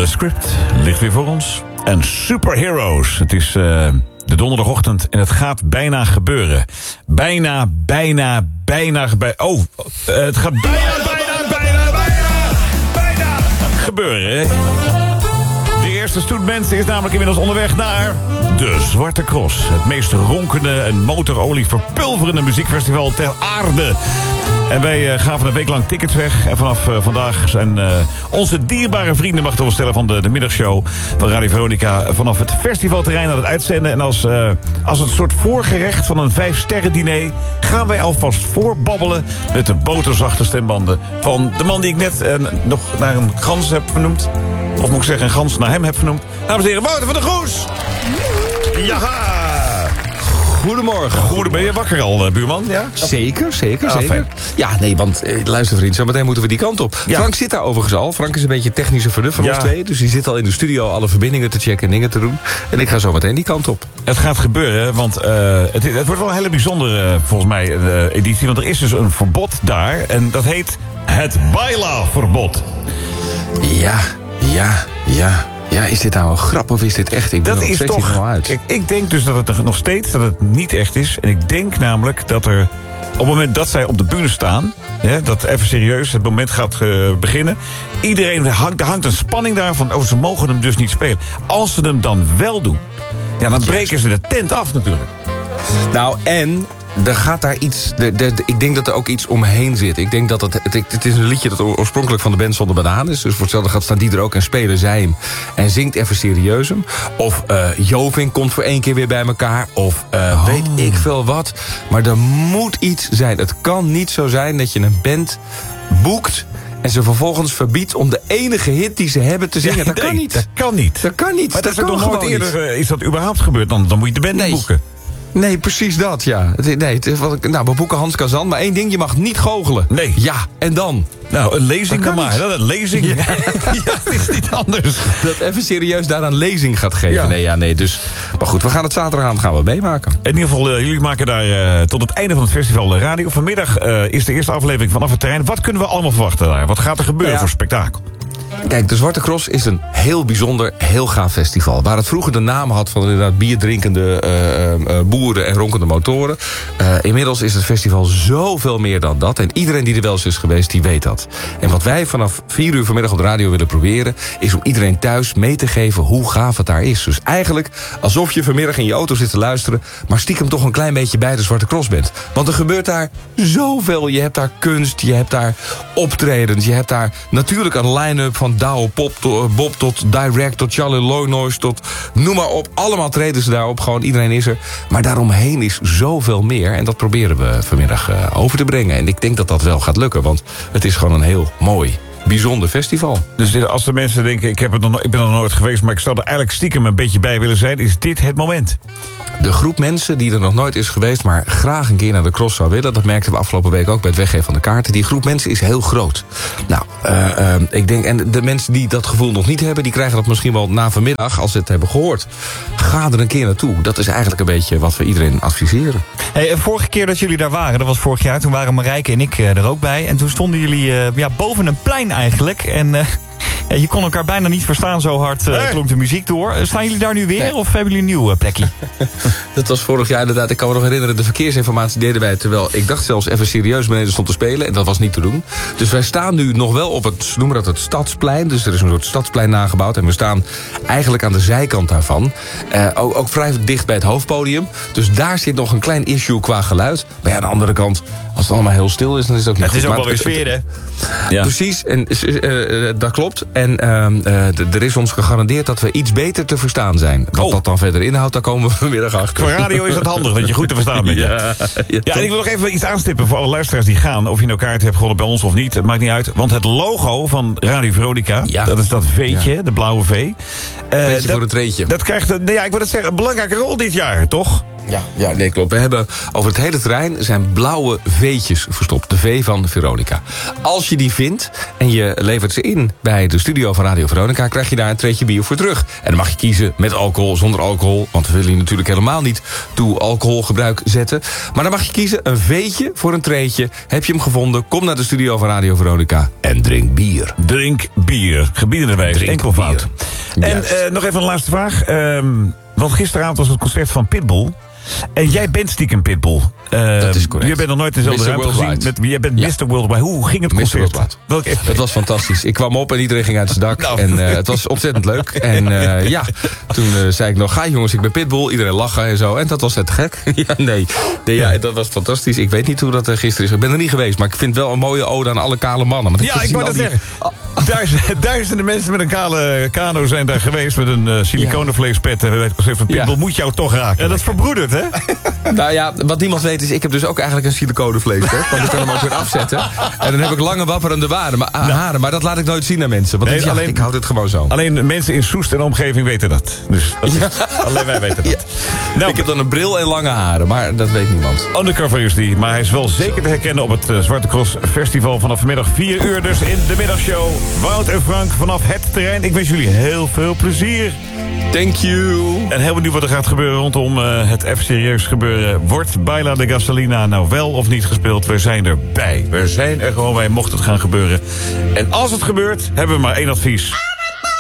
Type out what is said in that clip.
The Script ligt weer voor ons. En Superheroes. Het is de donderdagochtend en het gaat bijna gebeuren. Bijna het gaat bijna gebeuren, hè? De eerste stoetband is namelijk inmiddels onderweg naar de Zwarte Cross. Het meest ronkende en motorolie verpulverende muziekfestival ter aarde. En wij gaven een week lang tickets weg. En vanaf vandaag zijn onze dierbare vrienden, mag ik wel stellen, van de middagshow van Radio Veronica vanaf het festivalterrein aan het uitzenden. En als een soort voorgerecht van een 5-sterren diner gaan wij alvast voorbabbelen met de boterzachte stembanden van de man die ik net nog naar een gans heb vernoemd. Of moet ik zeggen, een gans naar hem heb vernoemd. Dames en heren, Wouter van der Goes! Jaha! Goedemorgen. Ben je wakker al, buurman? Ja? Zeker. Fijn. Ja, nee, want luister vriend, zo meteen moeten we die kant op. Ja. Frank zit daar overigens al. Frank is een beetje technische vernuft van ons twee. Dus die zit al in de studio alle verbindingen te checken en dingen te doen. En ik ga zo meteen die kant op. Het gaat gebeuren, want het wordt wel een hele bijzondere, volgens mij, editie. Want er is dus een verbod daar. En dat heet het Baila-verbod. Ja, is dit nou een grap of is dit echt? Ik ben Dat er nog is steeds niet helemaal uit. Kijk, ik denk dus dat het nog steeds dat het niet echt is. En ik denk namelijk dat er op het moment dat zij op de bühne staan, dat even serieus het moment gaat beginnen, iedereen hangt een spanning daarvan. Oh, ze mogen hem dus niet spelen. Als ze hem dan wel doen, ja, dan breken ze de tent af natuurlijk. Nou, en er gaat daar iets. Ik denk dat er ook iets omheen zit. Ik denk dat het is een liedje dat oorspronkelijk van de band Zonder Banaan is. Dus voor hetzelfde gaat staan die er ook en spelen zij hem. En zingt even serieus hem. Of Jovink komt voor 1 keer weer bij elkaar. Of weet ik veel wat. Maar er moet iets zijn. Het kan niet zo zijn dat je een band boekt en ze vervolgens verbiedt om de enige hit die ze hebben te zingen. Dat kan niet. Dat kan niet. Maar dat is nog nooit eerder is dat überhaupt gebeurd. Dan moet je de band niet boeken. Nee, precies dat, ja. Nee, we boeken Hans Kazan, maar 1 ding, je mag niet goochelen. Nee. Ja, en dan? Nou, een lezing dan maar. Een lezing. Ja. Ja, het is niet anders. Dat even serieus daar een lezing gaat geven. Ja. Nee, dus. Maar goed, we gaan het zaterdagavond meemaken. In ieder geval, jullie maken daar tot het einde van het festival radio. Vanmiddag is de eerste aflevering vanaf het terrein. Wat kunnen we allemaal verwachten daar? Wat gaat er gebeuren voor spektakel? Kijk, de Zwarte Cross is een heel bijzonder, heel gaaf festival. Waar het vroeger de naam had van inderdaad bierdrinkende boeren en ronkende motoren. Inmiddels is het festival zoveel meer dan dat. En iedereen die er wel eens is geweest, die weet dat. En wat wij vanaf 4 uur vanmiddag op de radio willen proberen, is om iedereen thuis mee te geven hoe gaaf het daar is. Dus eigenlijk alsof je vanmiddag in je auto zit te luisteren, maar stiekem toch een klein beetje bij de Zwarte Cross bent. Want er gebeurt daar zoveel. Je hebt daar kunst, je hebt daar optredens, je hebt daar natuurlijk een line-up van Douwe Bob tot Direct, tot Charlie Loynoise, tot noem maar op. Allemaal treden ze daarop, gewoon iedereen is er. Maar daaromheen is zoveel meer. En dat proberen we vanmiddag over te brengen. En ik denk dat dat wel gaat lukken, want het is gewoon een heel mooi, bijzonder festival. Dus als de mensen denken, ik ben er nog nooit geweest, maar ik zou er eigenlijk stiekem een beetje bij willen zijn, is dit het moment? De groep mensen die er nog nooit is geweest, maar graag een keer naar de Cross zou willen, dat merkten we afgelopen week ook bij het weggeven van de kaarten. Die groep mensen is heel groot. Nou, ik denk, en de mensen die dat gevoel nog niet hebben, die krijgen dat misschien wel na vanmiddag, als ze het hebben gehoord. Ga er een keer naartoe. Dat is eigenlijk een beetje wat we iedereen adviseren. Hey, vorige keer dat jullie daar waren, dat was vorig jaar, toen waren Marijke en ik er ook bij. En toen stonden jullie boven een plein eigenlijk. En je kon elkaar bijna niet verstaan, zo hard klonk de muziek door. Staan jullie daar nu weer, Nee. of hebben jullie een nieuw plekje? Dat was vorig jaar inderdaad. Ik kan me nog herinneren, de verkeersinformatie deden wij, terwijl ik dacht zelfs even serieus beneden stond te spelen. En dat was niet te doen. Dus wij staan nu nog wel op het, noemen we dat het Stadsplein. Dus er is een soort Stadsplein nagebouwd. En we staan eigenlijk aan de zijkant daarvan. Ook vrij dicht bij het hoofdpodium. Dus daar zit nog een klein issue qua geluid. Maar ja, aan de andere kant, als het allemaal heel stil is, dan is het ook niet Het goed. is ook Maar wel weer sfeer, hè? Ja. Precies, en dat klopt. En er is ons gegarandeerd dat we iets beter te verstaan zijn. Wat dat dan verder inhoudt, daar komen we vanmiddag achter. Voor radio is het handig, dat je goed te verstaan bent. Ja, en ik wil nog even iets aanstippen voor alle luisteraars die gaan. Of je nou kaart hebt gewonnen bij ons of niet, het maakt niet uit. Want het logo van Radio Veronica, dat is dat V'tje, de blauwe V. Beetje voor een treetje. Dat krijgt ik wil het zeggen, een belangrijke rol dit jaar, toch? Ja, nee, klopt. We hebben over het hele terrein zijn blauwe V'tjes verstopt. De V van Veronica. Als je die vindt en je levert ze in bij de studio van Radio Veronica, krijg je daar een treetje bier voor terug. En dan mag je kiezen met alcohol, zonder alcohol. Want we willen je natuurlijk helemaal niet toe alcoholgebruik zetten. Maar dan mag je kiezen een V'tje voor een treetje. Heb je hem gevonden, kom naar de studio van Radio Veronica en drink bier. Drink bier. Gebiedenderwijs. Enkelvoud. En nog even een laatste vraag. Want gisteravond was het concert van Pitbull. En jij bent stiekem Pitbull. Dat is correct. Je bent nog nooit in dezelfde ruimte gezien. Jij bent Mr. Worldwide. Hoe ging het concert? Het was fantastisch. Ik kwam op en iedereen ging uit zijn dak. En het was ontzettend leuk. En toen zei ik nog, ga jongens, ik ben Pitbull. Iedereen lachen en zo. En dat was net gek. Dat was fantastisch. Ik weet niet hoe dat gisteren is. Ik ben er niet geweest, maar ik vind wel een mooie ode aan alle kale mannen. Ja, ik wou dat zeggen. Duizenden mensen met een kale kano zijn daar geweest met een siliconenvleespet. En het concert van Pitbull moet jou toch raken. Ja, dat is verbroederd, hè? Nou ja, wat niemand weet is, ik heb dus ook eigenlijk een siliconenvleespet. Want ik kan hem ook weer afzetten. En dan heb ik lange wapperende haren. Maar dat laat ik nooit zien aan mensen. Want ik houd het gewoon zo. Alleen mensen in Soest en omgeving weten dat. Dus alleen wij weten dat. Nou, ik heb dan een bril en lange haren, maar dat weet niemand. Undercover is die, maar hij is wel zeker te herkennen op het Zwarte Cross Festival vanaf vanmiddag 4 uur. Dus in de middagshow. Wout en Frank vanaf het terrein. Ik wens jullie heel veel plezier. Thank you. En heel benieuwd wat er gaat gebeuren rondom het even serieus gebeuren. Wordt Baila de Gasolina nou wel of niet gespeeld? We zijn erbij. We zijn er gewoon bij, mocht het gaan gebeuren. En als het gebeurt, hebben we maar één advies.